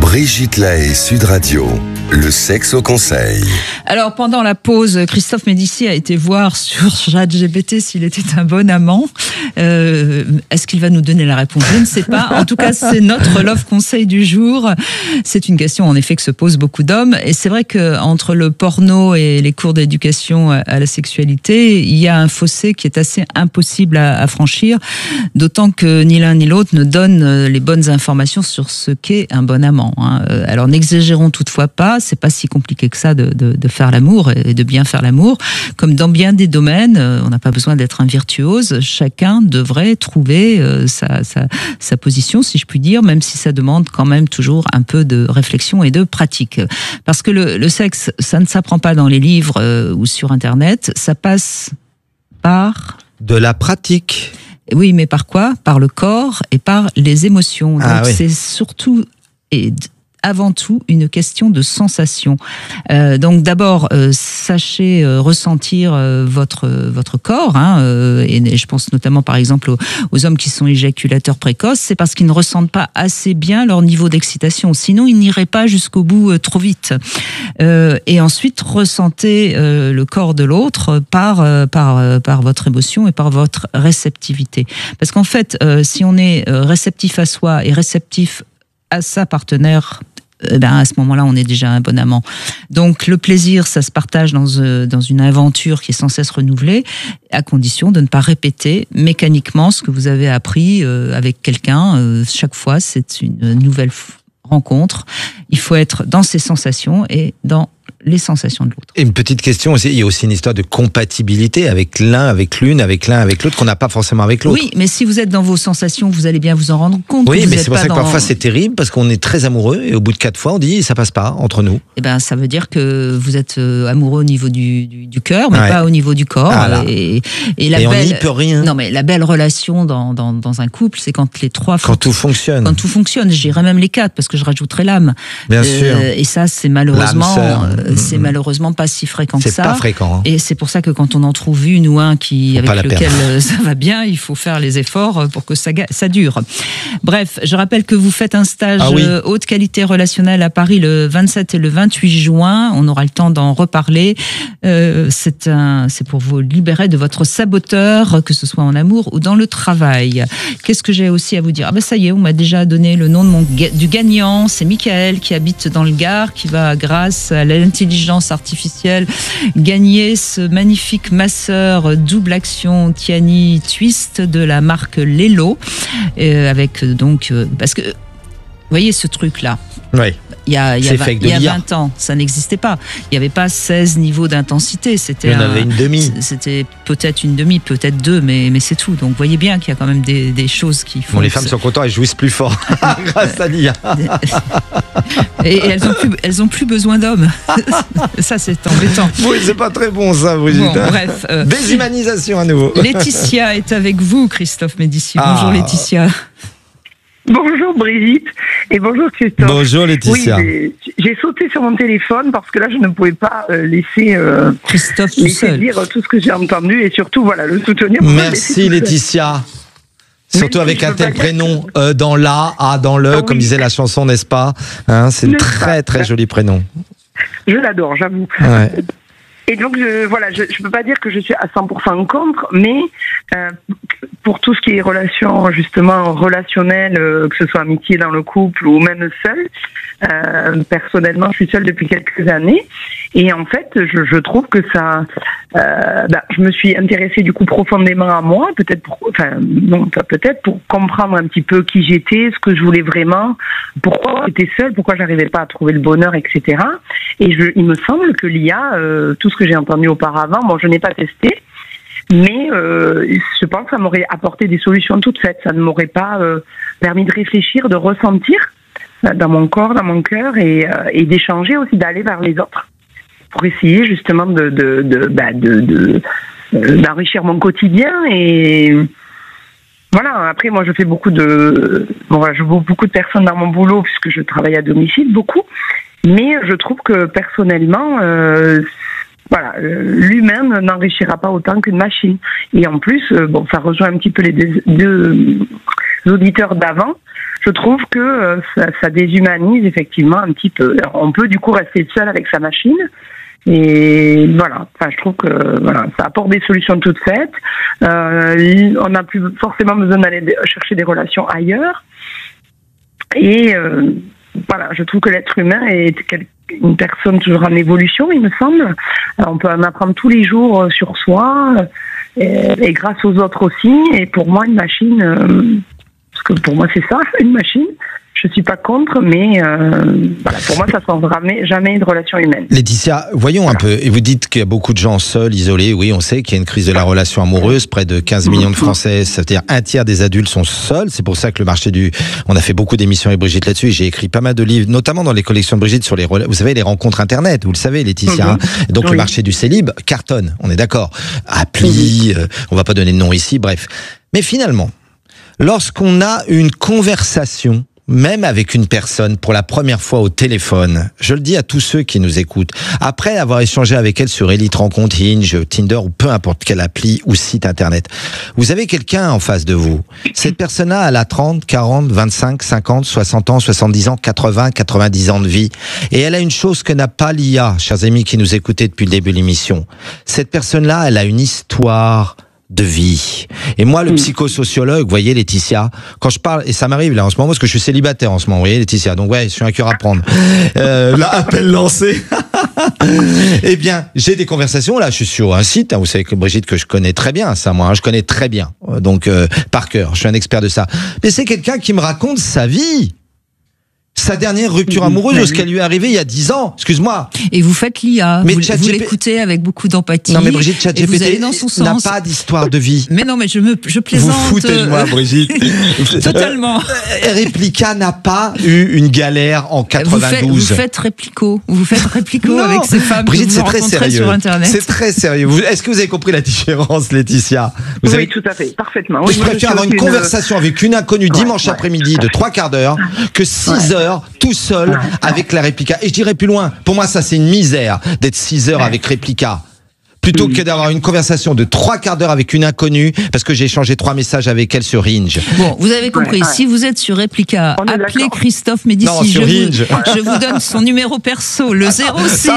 Brigitte Lahaie, Sud Radio, le sexe au conseil. Alors, pendant la pause, Christophe Médici a été voir sur ChatGPT s'il était un bon amant. Est-ce qu'il va nous donner la réponse? Je ne sais pas. En tout cas, c'est notre Love Conseil du jour. C'est une question, en effet, que se posent beaucoup d'hommes. Et c'est vrai qu'entre le porno et les cours d'éducation à la sexualité, il y a un fossé qui est assez impossible à franchir. D'autant que ni l'un ni l'autre ne donne les bonnes informations sur ce qu'est un bon amant. Alors, n'exagérons toutefois pas. C'est pas si compliqué que ça de faire l'amour et de bien faire l'amour. Comme dans bien des domaines, on n'a pas besoin d'être un virtuose. Chacun devrait trouver sa position, si je puis dire, même si ça demande quand même toujours un peu de réflexion et de pratique. Parce que le sexe, ça ne s'apprend pas dans les livres ou sur Internet. Ça passe par... De la pratique. Oui, mais par quoi? Par le corps et par les émotions. Donc oui. c'est surtout et avant tout une question de sensation. Donc d'abord, sachez ressentir votre corps. Et je pense notamment par exemple aux hommes qui sont éjaculateurs précoces. C'est parce qu'ils ne ressentent pas assez bien leur niveau d'excitation. Sinon, ils n'iraient pas jusqu'au bout trop vite. Et ensuite, ressentez le corps de l'autre par votre émotion et par votre réceptivité. Parce qu'en fait, si on est réceptif à soi et réceptif à sa partenaire, à ce moment-là, on est déjà un bon amant. Donc, le plaisir, ça se partage dans une aventure qui est sans cesse renouvelée, à condition de ne pas répéter mécaniquement ce que vous avez appris avec quelqu'un. Chaque fois, c'est une nouvelle rencontre. Il faut être dans ses sensations et dans les sensations de l'autre. Et une petite question aussi, il y a aussi une histoire de compatibilité avec l'un, avec l'une, avec l'un, avec l'autre, qu'on n'a pas forcément avec l'autre. Oui, mais si vous êtes dans vos sensations, vous allez bien vous en rendre compte. Oui, mais c'est pour ça que parfois c'est terrible, parce qu'on est très amoureux, et au bout de 4 fois, on dit, ça passe pas entre nous. Eh ben, ça veut dire que vous êtes amoureux au niveau du cœur, mais pas au niveau du corps. Voilà. Et on n'y peut rien. Non, mais la belle relation dans un couple, c'est quand les trois... Quand tout fonctionne. Quand tout fonctionne, je dirais même les 4, parce que je rajouterai l'âme. Bien sûr. Et ça, c'est malheureusement pas si fréquent que ça. C'est pas fréquent. Et c'est pour ça que quand on en trouve une ou un avec lequel ça va bien, il faut faire les efforts pour que ça dure. Bref, je rappelle que vous faites un stage haute qualité relationnelle à Paris le 27 et le 28 juin. On aura le temps d'en reparler. C'est pour vous libérer de votre saboteur, que ce soit en amour ou dans le travail. Qu'est-ce que j'ai aussi à vous dire? Ça y est, on m'a déjà donné le nom du gagnant. C'est Michael qui habite dans le Gard, qui va, grâce à l'intelligence artificielle, gagner ce magnifique masseur double action Tiani Twist de la marque Lelo, avec parce que vous voyez ce truc là. Oui. Il y a 20 ans, ça n'existait pas. Il n'y avait pas 16 niveaux d'intensité. Il y en avait une demi. C'était peut-être une demi, peut-être 2, mais c'est tout. Donc, vous voyez bien qu'il y a quand même des choses qui font... Bon, les femmes sont contentes, elles jouissent plus fort grâce à l'IA. Et elles ont plus besoin d'hommes. Ça, c'est embêtant. Oui, c'est pas très bon, ça, Brigitte. Bon, bref. Déshumanisation à nouveau. Laetitia est avec vous, Christophe Médici. Bonjour, Laetitia. Bonjour Brigitte et bonjour Christophe. Bonjour Laetitia. Oui, j'ai sauté sur mon téléphone parce que là je ne pouvais pas laisser Christophe tout seul dire tout ce que j'ai entendu et surtout le soutenir. Merci Laetitia. Surtout avec un tel prénom, dans l'A, A dans le, comme disait la chanson, n'est-ce pas? C'est un très très joli prénom. Je l'adore, j'avoue. Ouais. Et donc, je peux pas dire que je suis à 100% contre, mais pour tout ce qui est relation, justement, relationnelle, que ce soit amitié dans le couple ou même seul, personnellement, je suis seule depuis quelques années. Et en fait, je trouve que ça... je me suis intéressée du coup profondément à moi, peut-être pour comprendre un petit peu qui j'étais, ce que je voulais vraiment, pourquoi j'étais seule, pourquoi j'arrivais pas à trouver le bonheur, etc. Et il me semble que l'IA, tout ce que j'ai entendu auparavant, je n'ai pas testé, mais je pense que ça m'aurait apporté des solutions toutes faites. Ça ne m'aurait pas permis de réfléchir, de ressentir dans mon corps, dans mon cœur, et d'échanger aussi, d'aller vers les autres, pour essayer justement d'enrichir mon quotidien. Et voilà, après moi je fais beaucoup de personnes dans mon boulot puisque je travaille à domicile beaucoup, mais je trouve que personnellement l'humain n'enrichira pas autant qu'une machine. Et en plus, ça rejoint un petit peu les deux auditeurs d'avant. je trouve que ça déshumanise effectivement un petit peu. On peut du coup rester seul avec sa machine. Et voilà, enfin, je trouve que voilà, ça apporte des solutions toutes faites. On n'a plus forcément besoin d'aller chercher des relations ailleurs. Et voilà, je trouve que l'être humain est une personne toujours en évolution, il me semble. On peut en apprendre tous les jours sur soi et grâce aux autres aussi. Et pour moi, une machine, parce que pour moi c'est ça, une machine. Je suis pas contre, mais voilà, pour moi, ça ne changera jamais de relation humaine. Laetitia, voyons un peu. Et vous dites qu'il y a beaucoup de gens seuls, isolés. Oui, on sait qu'il y a une crise de la relation amoureuse. Près de 15 millions de Français, c'est-à-dire un tiers des adultes sont seuls. C'est pour ça que le marché on a fait beaucoup d'émissions avec Brigitte là-dessus. Et j'ai écrit pas mal de livres, notamment dans les collections de Brigitte sur vous savez, les rencontres Internet. Vous le savez, Laetitia. Et donc, le marché du célib cartonne. On est d'accord. Appli, on va pas donner de nom ici. Bref. Mais finalement, lorsqu'on a une conversation, même avec une personne pour la première fois au téléphone, je le dis à tous ceux qui nous écoutent, après avoir échangé avec elle sur Elite Rencontre, Hinge, Tinder ou peu importe quelle appli ou site internet, vous avez quelqu'un en face de vous. Cette personne-là, elle a 30, 40, 25, 50, 60 ans, 70 ans, 80, 90 ans de vie. Et elle a une chose que n'a pas l'IA, chers amis qui nous écoutez depuis le début de l'émission. Cette personne-là, elle a une histoire de vie. Et moi, le psychosociologue, vous voyez, Laetitia, quand je parle, et ça m'arrive là en ce moment, parce que je suis célibataire en ce moment, vous voyez, Laetitia, donc ouais, je suis un cœur à prendre. Là, appel lancé. Eh bien, j'ai des conversations, là, je suis sur un site, vous savez que Brigitte, que je connais très bien, ça, moi, je connais très bien, donc par cœur, je suis un expert de ça. Mais c'est quelqu'un qui me raconte sa vie. Sa dernière rupture amoureuse, ce qu'elle lui est arrivée il y a 10 ans, excuse-moi. Et vous faites l'IA, vous l'écoutez avec beaucoup d'empathie. Non mais Brigitte, ChatGPT n'a sens. pas d'histoire de vie. Mais non, mais je plaisante. Vous foutez de moi, Brigitte. Totalement. Replica n'a pas eu une galère en 92. Vous faites Replico avec ces femmes Brigitte, que vous rencontrez sur Internet. C'est très sérieux. Est-ce que vous avez compris la différence, Laetitia? Oui, tout à fait, parfaitement. Oui, je préfère avoir une conversation avec une inconnue dimanche après-midi de 3/4 d'heure que 6 heures tout seul avec la Replica. Et je dirais plus loin, pour moi ça c'est une misère d'être 6 heures avec Replica. Plutôt que d'avoir une conversation de 3/4 d'heure avec une inconnue, parce que j'ai échangé 3 messages avec elle sur Hinge. Bon, vous avez compris, si vous êtes sur Replica, appelez Christophe Médicis. Non, sur Hinge. Je vous donne son numéro perso, le 06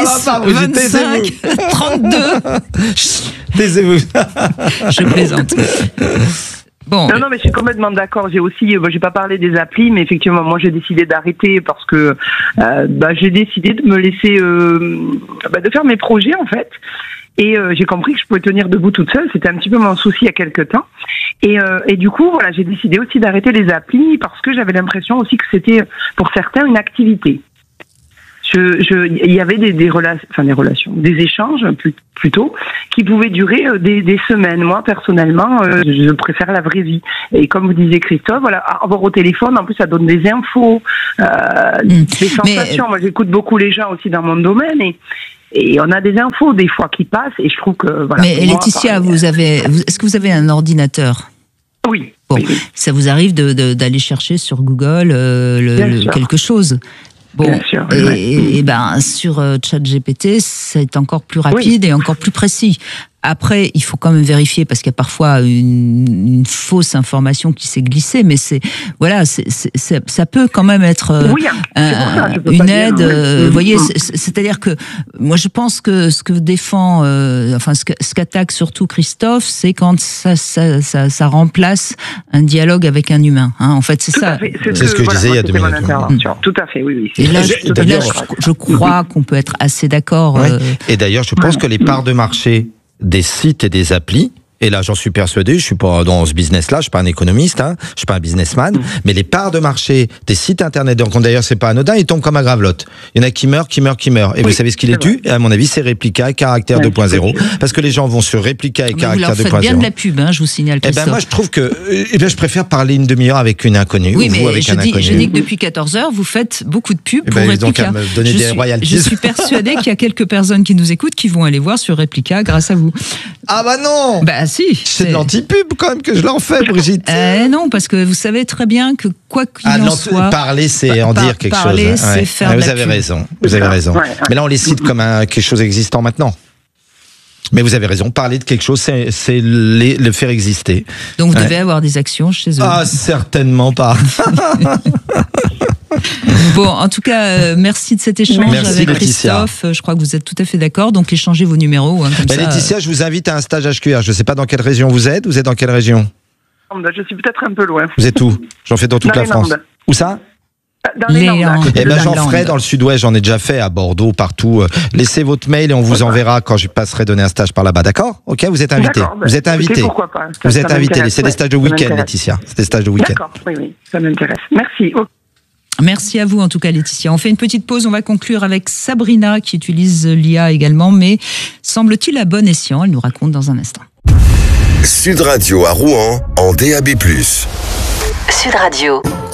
25 32. Taisez-vous. Je plaisante. Bon. Non, mais je suis complètement d'accord. J'ai pas parlé des applis, mais effectivement, moi, j'ai décidé d'arrêter parce que j'ai décidé de me laisser, de faire mes projets en fait. Et j'ai compris que je pouvais tenir debout toute seule. C'était un petit peu mon souci il y a quelques temps. Et du coup, voilà, j'ai décidé aussi d'arrêter les applis parce que j'avais l'impression aussi que c'était pour certains une activité. Il y avait des relations, des échanges plutôt, qui pouvaient durer des semaines. Moi, personnellement, je préfère la vraie vie. Et comme vous disiez, Christophe, voilà, avoir au téléphone, en plus, ça donne des infos, des sensations. Moi, j'écoute beaucoup les gens aussi dans mon domaine et on a des infos des fois qui passent. Et je trouve que voilà. Mais Laetitia, est-ce que vous avez un ordinateur? Oui. Bon, oui. Ça vous arrive d'aller chercher sur Google quelque chose? Bon, bien sûr, et ben sur ChatGPT, c'est encore plus rapide et encore plus précis. Après, il faut quand même vérifier parce qu'il y a parfois une fausse information qui s'est glissée, mais ça peut quand même être une aide. Vous voyez, c'est-à-dire que moi je pense que ce que défend, ce qu'attaque surtout Christophe, c'est quand ça remplace un dialogue avec un humain. Hein. En fait, c'est ça. C'est ce que je disais il y a 2 minutes. Tout à fait, oui. Et là, je crois qu'on peut être assez d'accord. Et d'ailleurs, je pense que les parts de marché des sites et des applis, et là j'en suis persuadé, je suis pas dans ce business-là, je suis pas un économiste, je suis pas un businessman, mais les parts de marché des sites internet, donc d'ailleurs c'est pas anodin, ils tombent comme à gravelotte. Il y en a qui meurent. Et vous savez ce qui les tue? Et à mon avis, c'est Replica et Caractère 2.0, parce que les gens vont sur Replica et Caractère 2.0. Vous faites bien de la pub, je vous signale. Christophe. Moi je trouve que, je préfère parler une demi-heure avec une inconnue. Oui, mais avec je dis que depuis 14h, vous faites beaucoup de pubs pour Replica. Donc à me donner des royalties. Je suis persuadée qu'il y a quelques personnes qui nous écoutent qui vont aller voir sur Replica grâce à vous. Ah bah non. Bah si. C'est de l'anti-pub quand même que je l'en fais, Brigitte. Non, parce que vous savez très bien que quoi qu'il en soit... Parler, c'est en dire quelque chose. Parler, c'est faire de la pub. Vous avez raison. Mais là, on les cite comme quelque chose existant maintenant. Mais vous avez raison, parler de quelque chose, c'est le faire exister. Donc vous devez avoir des actions chez eux. Ah, certainement pas. Bon, en tout cas, merci de cet échange avec Laetitia. Christophe. Je crois que vous êtes tout à fait d'accord. Donc échangez vos numéros. Hein, comme ça, Laetitia, je vous invite à un stage HQR. Je ne sais pas dans quelle région vous êtes. Vous êtes dans quelle région? Je suis peut-être un peu loin. Vous êtes où? J'en fais dans toute la France. Où ça? Dans les Landes. Eh ben, j'en ferai dans le sud-ouest, j'en ai déjà fait à Bordeaux, partout. Laissez votre mail et on vous enverra quand je passerai donner un stage par là-bas, d'accord? Ok, vous êtes invité. Vous êtes invité. Pourquoi pas. Vous êtes invité. C'est des stages de week-end, Laetitia. C'est des stages de week-end. D'accord, oui, ça m'intéresse. Merci. Merci à vous en tout cas Laetitia. On fait une petite pause, on va conclure avec Sabrina qui utilise l'IA également, mais semble-t-il à bon escient, elle nous raconte dans un instant. Sud Radio à Rouen en DAB+. Sud Radio.